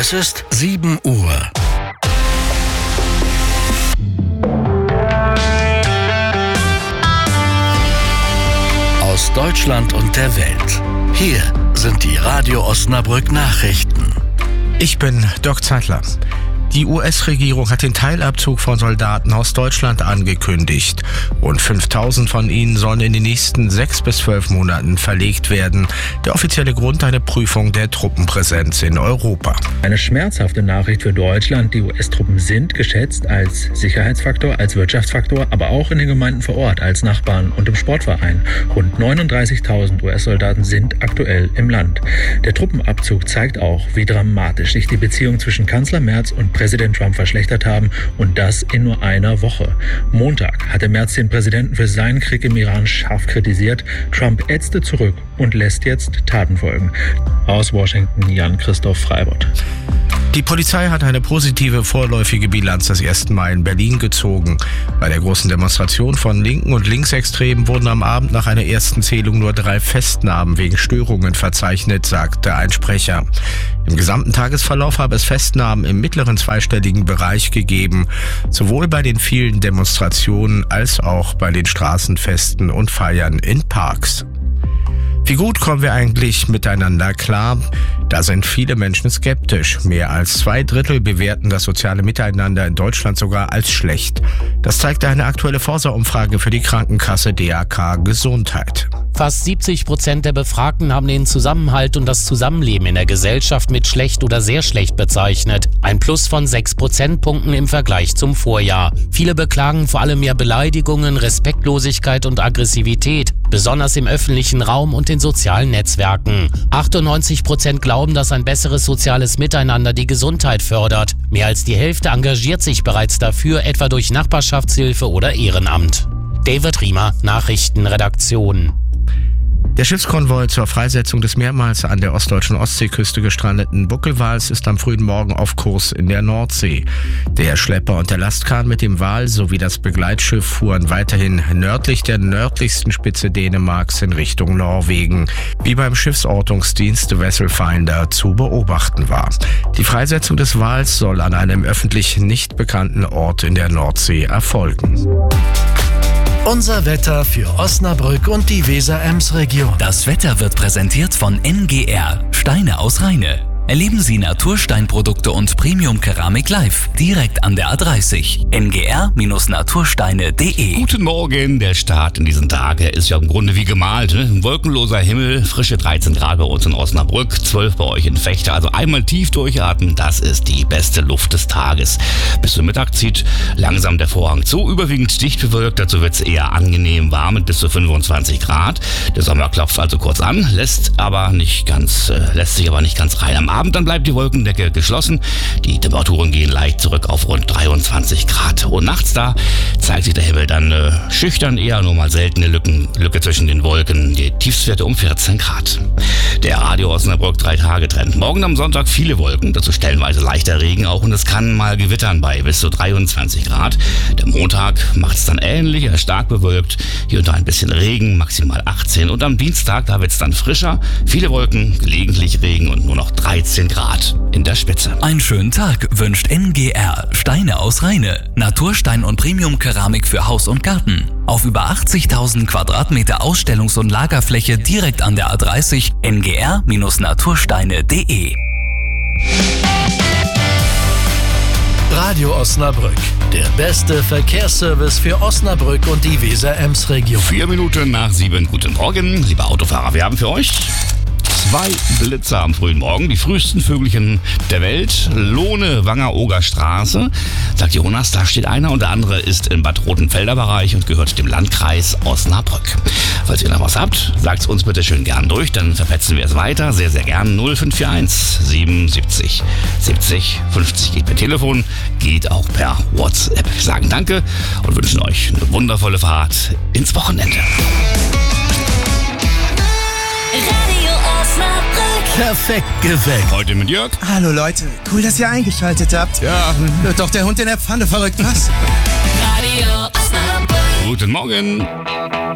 Es ist 7 Uhr. Aus Deutschland und der Welt. Hier sind die Radio Osnabrück Nachrichten. Ich bin Dirk Zeitler. Die US-Regierung hat den Teilabzug von Soldaten aus Deutschland angekündigt. Rund 5.000 von ihnen sollen in den nächsten 6 bis 12 Monaten verlegt werden. Der offizielle Grund: eine Prüfung der Truppenpräsenz in Europa. Eine schmerzhafte Nachricht für Deutschland. Die US-Truppen sind geschätzt als Sicherheitsfaktor, als Wirtschaftsfaktor, aber auch in den Gemeinden vor Ort, als Nachbarn und im Sportverein. Rund 39.000 US-Soldaten sind aktuell im Land. Der Truppenabzug zeigt auch, wie dramatisch sich die Beziehung zwischen Kanzler Merz und Präsident Trump verschlechtert haben, und das in nur einer Woche. Montag hatte Merz den Präsidenten für seinen Krieg im Iran scharf kritisiert. Trump ätzte zurück und lässt jetzt Taten folgen. Aus Washington, Jan-Christoph Freibott. Die Polizei hat eine positive vorläufige Bilanz des 1. Mai in Berlin gezogen. Bei der großen Demonstration von Linken und Linksextremen wurden am Abend nach einer ersten Zählung nur 3 Festnahmen wegen Störungen verzeichnet, sagte ein Sprecher. Im gesamten Tagesverlauf habe es Festnahmen im mittleren zweistelligen Bereich gegeben, sowohl bei den vielen Demonstrationen als auch bei den Straßenfesten und Feiern in Parks. Wie gut kommen wir eigentlich miteinander klar? Da sind viele Menschen skeptisch. Mehr als 2/3 bewerten das soziale Miteinander in Deutschland sogar als schlecht. Das zeigt eine aktuelle Forsa-Umfrage für die Krankenkasse DAK Gesundheit. Fast 70% der Befragten haben den Zusammenhalt und das Zusammenleben in der Gesellschaft mit schlecht oder sehr schlecht bezeichnet. Ein Plus von 6 Prozentpunkten im Vergleich zum Vorjahr. Viele beklagen vor allem mehr Beleidigungen, Respektlosigkeit und Aggressivität, besonders im öffentlichen Raum und in sozialen Netzwerken. 98% glauben, dass ein besseres soziales Miteinander die Gesundheit fördert. Mehr als die Hälfte engagiert sich bereits dafür, etwa durch Nachbarschaftshilfe oder Ehrenamt. David Riemer, Nachrichtenredaktion. Der Schiffskonvoi zur Freisetzung des mehrmals an der ostdeutschen Ostseeküste gestrandeten Buckelwals ist am frühen Morgen auf Kurs in der Nordsee. Der Schlepper und der Lastkahn mit dem Wal sowie das Begleitschiff fuhren weiterhin nördlich der nördlichsten Spitze Dänemarks in Richtung Norwegen, wie beim Schiffsortungsdienst Vessel Finder zu beobachten war. Die Freisetzung des Wals soll an einem öffentlich nicht bekannten Ort in der Nordsee erfolgen. Unser Wetter für Osnabrück und die Weser-Ems-Region. Das Wetter wird präsentiert von NGR, Steine aus Rheine. Erleben Sie Natursteinprodukte und Premium-Keramik live, direkt an der A30. ngr-natursteine.de. Guten Morgen, der Start in diesen Tagen ist ja im Grunde wie gemalt. Ne? Ein wolkenloser Himmel, frische 13 Grad bei uns in Osnabrück, 12 bei euch in Vechta. Also einmal tief durchatmen, das ist die beste Luft des Tages. Bis zum Mittag zieht langsam der Vorhang zu, überwiegend dicht bewölkt. Dazu wird es eher angenehm warm mit bis zu 25 Grad. Der Sommer klopft also kurz an, lässt sich aber nicht ganz rein. Am Abend dann bleibt die Wolkendecke geschlossen. Die Temperaturen gehen leicht zurück auf rund 23 Grad. Und nachts da zeigt sich der Himmel dann schüchtern, eher nur mal seltene Lücke zwischen den Wolken. Die Tiefstwerte um 14 Grad. Der Radio Osnabrück 3-Tage-Trend. Morgen am Sonntag viele Wolken, dazu stellenweise leichter Regen auch, und es kann mal gewittern bei bis zu 23 Grad. Der Montag macht es dann ähnlich, er ist stark bewölkt. Hier und da ein bisschen Regen, maximal 18. Und am Dienstag, da wird es dann frischer. Viele Wolken, gelegentlich Regen und nur noch 13 Grad in der Spitze. Einen schönen Tag wünscht NGR, Steine aus Rheine. Naturstein und Premium-Keramik für Haus und Garten. Auf über 80.000 Quadratmeter Ausstellungs- und Lagerfläche direkt an der A30. ngr-natursteine.de. Radio Osnabrück, der beste Verkehrsservice für Osnabrück und die Weser-Ems-Region. 4 Minuten nach 7. Guten Morgen, liebe Autofahrer. Wir haben für euch 2 Blitzer am frühen Morgen, die frühesten Vögelchen der Welt. Lohne, Wanger-Oger Straße, sagt Jonas, da steht einer, und der andere ist im Bad Rotenfelder Bereich und gehört dem Landkreis Osnabrück. Falls ihr noch was habt, sagt es uns bitte schön gern durch, dann verpetzen wir es weiter, sehr, sehr gern. 0541 77 70 50 geht per Telefon, geht auch per WhatsApp. Wir sagen Danke und wünschen euch eine wundervolle Fahrt ins Wochenende. Perfekt geweckt. Heute mit Jörg. Hallo Leute, cool, dass ihr eingeschaltet habt. Ja. Wird doch der Hund in der Pfanne verrückt, was? Guten Morgen.